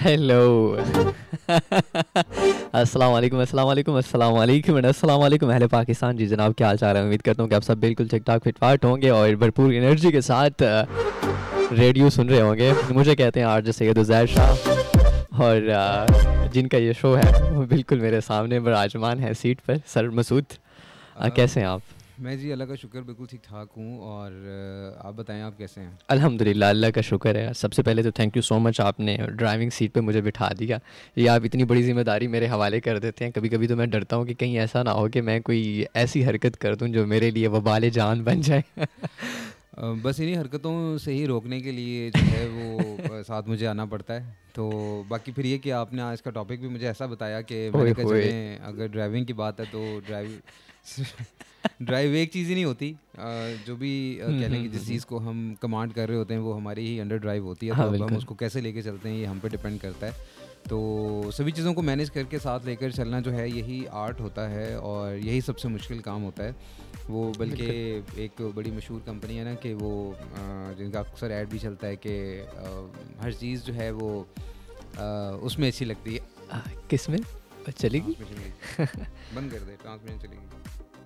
Hello. अस्सलाम वालेकुम, अस्सलाम वालेकुम, अस्सलाम वालेकुम एंड अस्सलाम वालेकुम अहले पाकिस्तान। जी जनाब, क्या हाल चाल है? उम्मीद करता हूँ कि आप सब बिल्कुल ठीक ठाक फिट फाट होंगे और भरपूर एनर्जी के साथ रेडियो सुन रहे होंगे। मुझे कहते हैं आरजे सैयद उज़ैर शाह, और जिनका ये शो है वो बिल्कुल मेरे सामने विराजमान है सीट पर, सर मसूद। अ, कैसे हैं आप? मैं जी अल्लाह का शुक्र बिल्कुल ठीक ठाक हूँ। और आप बताएं आप कैसे हैं? अल्हम्दुलिल्लाह, अल्लाह का शुक्र है। सबसे पहले तो थैंक यू सो मच, आपने ड्राइविंग सीट पे मुझे बिठा दिया। ये आप इतनी बड़ी ज़िम्मेदारी मेरे हवाले कर देते हैं। कभी कभी तो मैं डरता हूँ कि कहीं ऐसा ना हो कि मैं कोई ऐसी हरकत कर दूँ जो मेरे लिए वबाल जान बन जाए। बस इन्हीं हरकतों से ही रोकने के लिए जो है वो साथ मुझे आना पड़ता है। तो बाकी फिर ये कि आपने आज का टॉपिक भी मुझे ऐसा बताया कि ओए मैंने कहा होए। चलें, अगर ड्राइविंग की बात है तो ड्राइव ड्राइव एक चीज़ ही नहीं होती। जो भी कह लें कि जिस हम्म। चीज़ को हम कमांड कर रहे होते हैं वो हमारी ही अंडर ड्राइव होती है। तो हाँ अब हम बिल्कुल। उसको कैसे लेके चलते हैं ये हम पे डिपेंड करता है। तो सभी चीज़ों को मैनेज करके साथ लेकर चलना जो है यही आर्ट होता है और यही सबसे मुश्किल काम होता है। वो बल्कि बिल्कुल। एक बड़ी मशहूर कंपनी है ना कि वो जिनका अक्सर ऐड भी चलता है कि हर चीज़ जो है वो उसमें अच्छी लगती है। किस में चलेगी? ट्रांसमिशन में बंद कर दे, ट्रांसमिशन चलेगी।